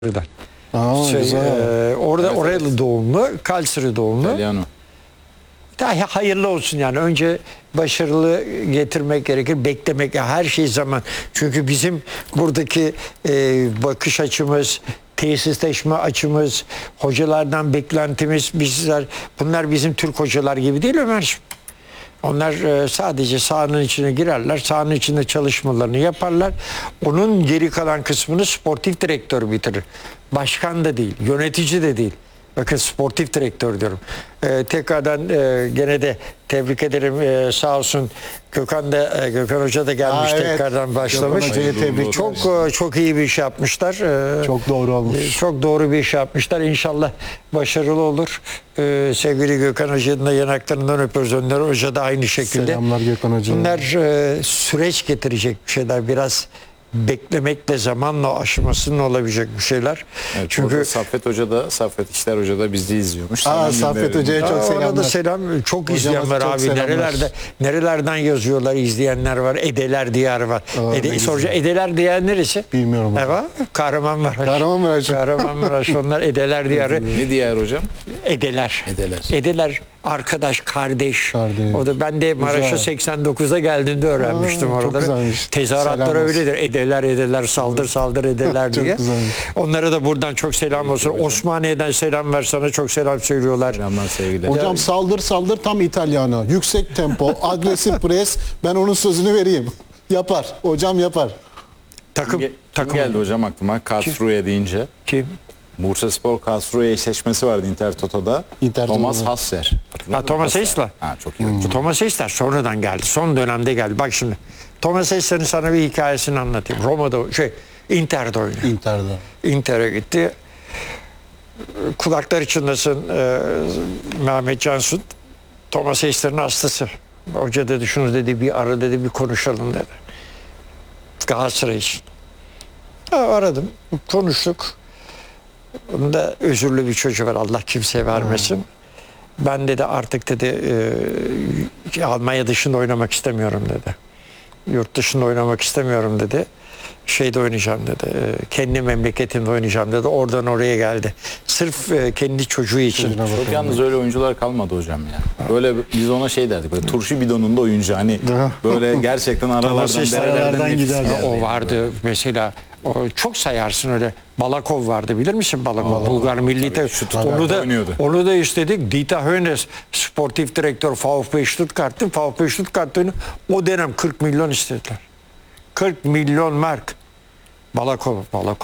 Oralı doğumlu, Kayseri doğumlu. İtalyano. Hayırlı olsun yani. Önce başarılı getirmek gerekir, beklemek, her şey zaman. Çünkü bizim buradaki bakış açımız, tesisleşme açımız, hocalardan beklentimiz, bunlar bizim Türk hocalar gibi değil Ömerciğim. Onlar sadece sahanın içine girerler, sahanın içinde çalışmalarını yaparlar. Onun geri kalan kısmını sportif direktör bitirir. Başkan da değil, yönetici de değil. Bakın sportif direktör diyorum. Tekrardan gene de tebrik ederim. Sağ olsun Gökhan Hoca da gelmiş, evet. Tekrardan başlamış. Çok iyi bir iş yapmışlar. Çok doğru olmuş. Çok doğru bir iş yapmışlar. İnşallah başarılı olur. Sevgili Gökhan Hoca'nın da yanaklarından öpüyoruz. Önder Hoca da aynı şekilde. Selamlar Gökhan Hoca. Bunlar süreç getirecek bir şeyler. Biraz beklemekle, zamanla aşmasının olabilecek bir şeyler. Evet, çünkü Saffet İşler Hoca da bizi izliyormuş. Saffet Hoca'ya çok selamlar. Orada selam. Çok Hocamız izleyen var çok abi. Selamlar. Nerelerden yazıyorlar, izleyenler var. Edeler Diyarı var. Edeler Diyarı neresi? Bilmiyorum. Evet. Kahramanmaraş. Kahramanmaraş. Onlar Edeler Diyarı. Ne diyar hocam? Edeler. Arkadaş, kardeş. O da ben de Maraş'a 89'da geldiğinde öğrenmiştim orada. Tezahüratlar öyledir. Edeler saldır edeler diye. Onlara da buradan çok selam olsun. Osmaniye'den selam ver, sana çok selam söylüyorlar. Selamlar sevgiler. Hocam saldır tam İtalyano. Yüksek tempo, agresif pres. Ben onun sözünü vereyim. Yapar. Hocam yapar. Takım geldi hocam aklıma. Karlsruhe deyince. Kim? Bursaspor Karlsruhe eşleşmesi vardı Intertoto'da. Thomas Hasser. Thomas Heysler. Çok iyi. Thomas Heysler sonradan geldi. Son dönemde geldi. Bak şimdi. Thomas Heysler'in sana bir hikayesini anlatayım. Inter'de oynuyor. Inter'e gitti. Kulaklar içindesin Mehmet Cansun. Thomas Heysler'in hastası. Hoca dedi şunu dedi bir ara dedi bir konuşalım dedi. Galatasaray için. Aradım. Konuştuk. Bunda özürlü bir çocuğu var. Allah kimseye vermesin. Ben dedi artık dedi Almanya dışında oynamak istemiyorum dedi. Yurt dışında oynamak istemiyorum dedi. Şeyde oynayacağım dedi. Kendi memleketimde oynayacağım dedi. Oradan oraya geldi. Sırf kendi çocuğu için. Çok yalnız öyle oyuncular kalmadı hocam ya. Böyle biz ona şey derdik. Böyle turşu bidonunda oyuncu. Hani böyle gerçekten aralardan giderdi. O vardı mesela. Çok sayarsın öyle. Balakov vardı, bilir misin Balakov? Bulgar milli onu da istedik. Dieter Hönes sportif direktör VfB Stuttgart'tı. VfB Stuttgart'ın o dönem 40 milyon istediler. 40 milyon mark. Balakov.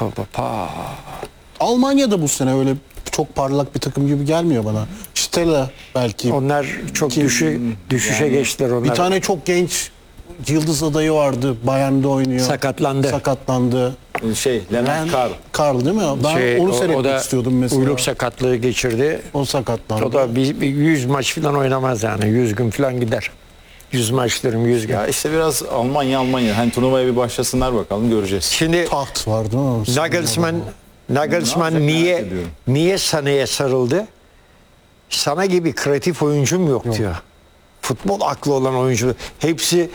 Almanya'da bu sene öyle çok parlak bir takım gibi gelmiyor bana. Stella belki. Onlar çok düşüşe geçtiler onlar. Bir tane çok genç yıldız adayı vardı. Bayern'de oynuyor. Sakatlandı. Lennart Karl değil mi? Ben onu seyretmek istiyordum mesela. Uyluk sakatlığı geçirdi. O sakatlandı. O da bir 100 maç falan oynamaz yani. 100 gün falan gider. 100 maçlarım 100 gün. Ya işte biraz Almanya. Hani turnuvaya bir başlasınlar bakalım, göreceğiz. Şimdi taht var değil mi? Nagelsmann niye Sana'ya sarıldı? Sana gibi kreatif oyuncum yok diyor. Futbol aklı olan oyuncu. Hepsi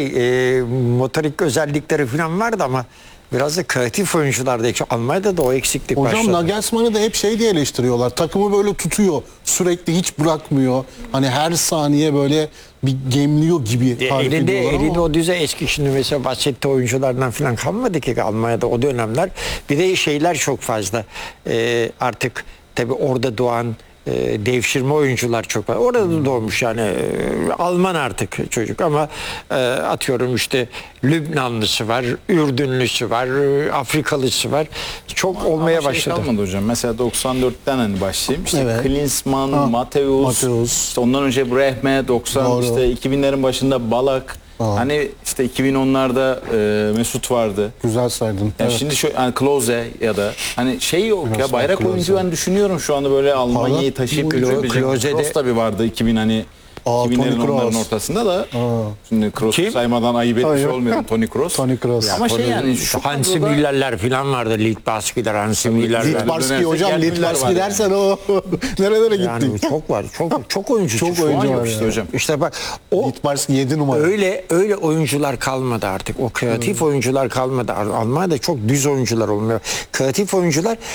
motorik özellikleri falan vardı ama biraz da kreatif oyuncularda. Almanya'da da o eksiklik başladı. Hocam Nagelsmann'ı da hep diye eleştiriyorlar. Takımı böyle tutuyor. Sürekli hiç bırakmıyor. Hani her saniye böyle bir gemliyor gibi tarif ediyorlar ama. Elinde o düzey eski, şimdi mesela bahsettiği oyunculardan falan kalmadı ki Almanya'da o dönemler. Bir de şeyler çok fazla. Artık tabii orada doğan devşirme oyuncular çok var. Orada da doğmuş yani Alman artık çocuk ama atıyorum işte Lübnanlısı var, Ürdünlüsü var, Afrikalısı var. Çok olmaya başladı. Kalmadı hocam. Mesela 94'ten hani başlayayım. İşte Klinsmann, Matthäus, işte ondan önce Brehme, 90 işte 2000'lerin başında Balak. Hani işte 2010'larda Mesut vardı. Güzel saydın. Yani şimdi hani Klose ya da hani yok ya, bayrak oyuncu ben düşünüyorum şu anda böyle Almanya'yı taşıyıp götürebilecek. Kroos tabii vardı 2000 hani 2000'lerin onların ortasında da. Şimdi Kroos'u saymadan ayıp etmiş olmayalım. Toni Kroos. Ama yani şu Hansi Müller'ler falan vardı. Littbarski'ler, Hansi Müller'ler. Littbarski hocam, Littbarski dersen o nerelere gitti? Yani çok var. Çok oyuncu. Çok oyuncu var işte hocam. İşte bak o Littbarski 7 numara. Öyle oyuncular kalmadı artık. O kreatif oyuncular kalmadı. Almanya'da çok düz oyuncular olmuyor. Kreatif oyuncular